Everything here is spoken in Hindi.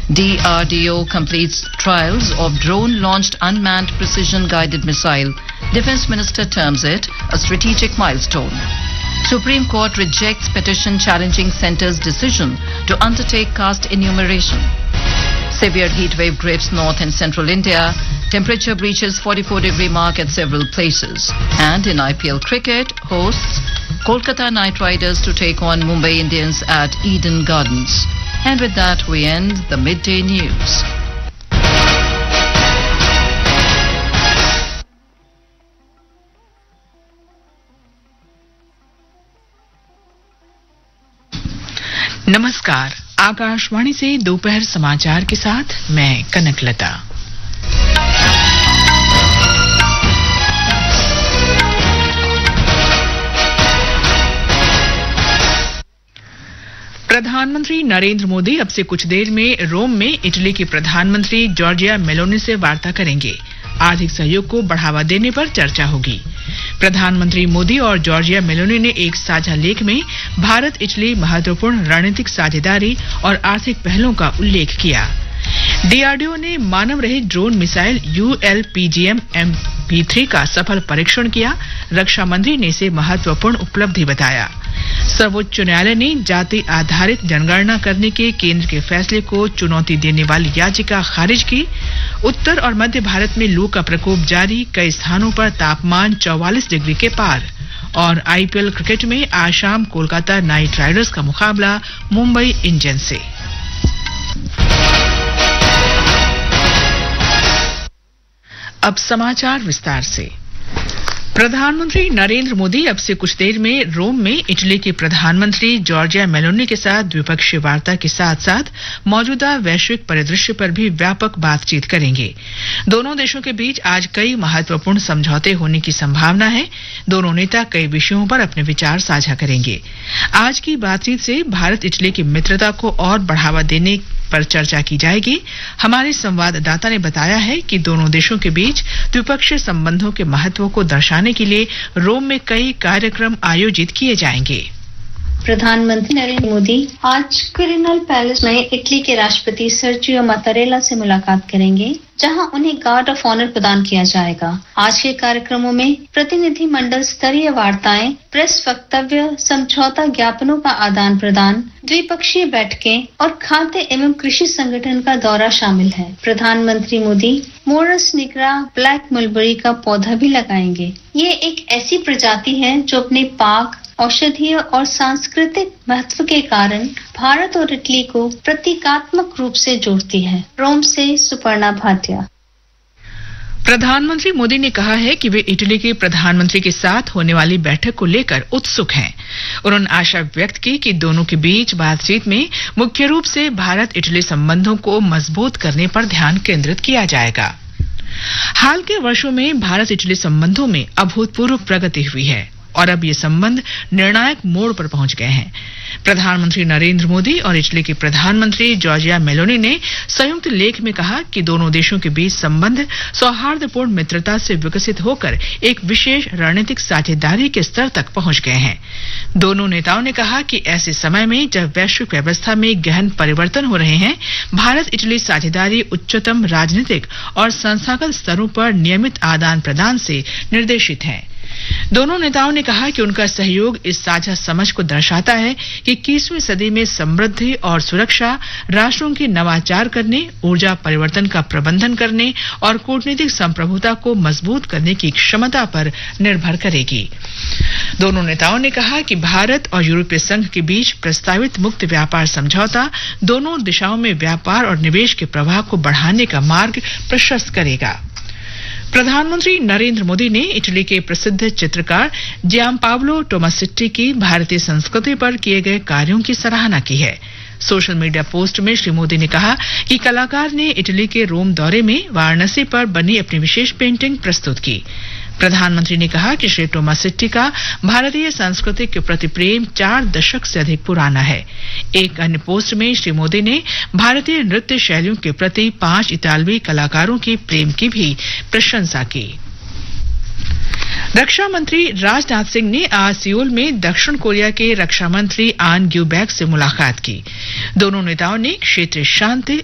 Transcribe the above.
DRDO completes trials of drone-launched unmanned precision-guided missile. Defense Minister terms it a strategic milestone. Supreme Court rejects petition challenging Centre's decision to undertake caste enumeration. Severe heat wave grips north and central India. Temperature breaches 44-degree mark at several places. And in IPL cricket, hosts Kolkata Knight Riders to take on Mumbai Indians at Eden Gardens. And with that, we end the midday news. नमस्कार, आकाशवाणी से दोपहर समाचार के साथ मैं कनकलता। प्रधानमंत्री नरेंद्र मोदी अब से कुछ देर में रोम में इटली के प्रधानमंत्री जॉर्जिया मेलोनी से वार्ता करेंगे। आर्थिक सहयोग को बढ़ावा देने पर चर्चा होगी। प्रधानमंत्री मोदी और जॉर्जिया मेलोनी ने एक साझा लेख में भारत इटली महत्वपूर्ण रणनीतिक साझेदारी और आर्थिक पहलों का उल्लेख किया। डीआरडीओ ने मानव रहित ड्रोन मिसाइल ULPGM MP3 का सफल परीक्षण किया। रक्षा मंत्री ने इसे महत्वपूर्ण उपलब्धि बताया। सर्वोच्च न्यायालय ने जाति आधारित जनगणना करने के केंद्र के फैसले को चुनौती देने वाली याचिका खारिज की। उत्तर और मध्य भारत में लू का प्रकोप जारी, कई स्थानों पर तापमान 44 डिग्री के पार। और IPL क्रिकेट में आज शाम कोलकाता नाइट राइडर्स का मुकाबला मुंबई इंडियंस से। अब समाचार विस्तार से। प्रधानमंत्री नरेंद्र मोदी अब से कुछ देर में रोम में इटली के प्रधानमंत्री जॉर्जिया मेलोनी के साथ द्विपक्षीय वार्ता के साथ-साथ मौजूदा वैश्विक परिदृश्य पर भी व्यापक बातचीत करेंगे। दोनों देशों के बीच आज कई महत्वपूर्ण समझौते होने की संभावना है। दोनों नेता कई विषयों पर अपने विचार साझा करेंगे। आज की बातचीत से भारत इटली की मित्रता को और बढ़ावा देने पर चर्चा की जाएगी। हमारे संवाददाता ने बताया है कि दोनों देशों के बीच द्विपक्षीय संबंधों के महत्व को दर्शाने के लिए रोम में कई कार्यक्रम आयोजित किए जाएंगे। प्रधानमंत्री नरेंद्र मोदी आज क्विरिनल पैलेस में इटली के राष्ट्रपति सर्जियो मात्तारेला से मुलाकात करेंगे, जहां उन्हें गार्ड ऑफ ऑनर प्रदान किया जाएगा। आज के कार्यक्रमों में प्रतिनिधि मंडल स्तरीय वार्ताएं, प्रेस वक्तव्य, समझौता ज्ञापनों का आदान प्रदान, द्विपक्षीय बैठकें और खाद्य एवं कृषि संगठन का दौरा शामिल है। प्रधानमंत्री Modi Morris nigra black mulberry का पौधा भी लगाएंगे। ये एक ऐसी प्रजाति है जो अपने पाक, औषधीय और सांस्कृतिक महत्व के कारण भारत और इटली को प्रतीकात्मक रूप से जोड़ती है। रोम से सुपर्णा भाटिया। प्रधानमंत्री मोदी ने कहा है कि वे इटली के प्रधानमंत्री के साथ होने वाली बैठक को लेकर उत्सुक हैं। उन्होंने आशा व्यक्त की कि दोनों के बीच बातचीत में मुख्य रूप से भारत इटली संबंधों को मजबूत करने पर ध्यान केंद्रित किया जाएगा। हाल के वर्षों में भारत इटली संबंधों में अभूतपूर्व प्रगति हुई है और अब ये संबंध निर्णायक मोड़ पर पहुंच गए हैं। प्रधानमंत्री नरेंद्र मोदी और इटली के प्रधानमंत्री जॉर्जिया मेलोनी ने संयुक्त लेख में कहा कि दोनों देशों के बीच संबंध सौहार्दपूर्ण मित्रता से विकसित होकर एक विशेष रणनीतिक साझेदारी के स्तर तक पहुंच गए हैं। दोनों नेताओं ने कहा कि ऐसे समय में जब वैश्विक व्यवस्था में गहन परिवर्तन हो रहे हैं, भारत इटली साझेदारी उच्चतम राजनीतिक और संस्थागत स्तरों पर नियमित आदान प्रदान से निर्देशित है। दोनों नेताओं ने कहा कि उनका सहयोग इस साझा समझ को दर्शाता है कि 21वीं सदी में समृद्धि और सुरक्षा राष्ट्रों की नवाचार करने, ऊर्जा परिवर्तन का प्रबंधन करने और कूटनीतिक संप्रभुता को मजबूत करने की क्षमता पर निर्भर करेगी। दोनों नेताओं ने कहा कि भारत और यूरोपीय संघ के बीच प्रस्तावित मुक्त व्यापार समझौता दोनों दिशाओं में व्यापार और निवेश के प्रवाह को बढ़ाने का मार्ग प्रशस्त करेगा। प्रधानमंत्री नरेंद्र मोदी ने इटली के प्रसिद्ध चित्रकार जियांपावलो टोमासेट्टी की भारतीय संस्कृति पर किए गए कार्यों की सराहना की है। सोशल मीडिया पोस्ट में श्री मोदी ने कहा कि कलाकार ने इटली के रोम दौरे में वाराणसी पर बनी अपनी विशेष पेंटिंग प्रस्तुत की। प्रधानमंत्री ने कहा कि श्री टोमासेट्टी का भारतीय संस्कृति के प्रति प्रेम 4 दशक से अधिक पुराना है। एक अन्य पोस्ट में श्री मोदी ने भारतीय नृत्य शैलियों के प्रति 5 इतालवी कलाकारों के प्रेम की भी प्रशंसा की। रक्षा मंत्री राजनाथ सिंह ने आज सियोल में दक्षिण कोरिया के रक्षा मंत्री आन ग्यूबैक से मुलाकात की। दोनों नेताओं ने क्षेत्रीय शांति,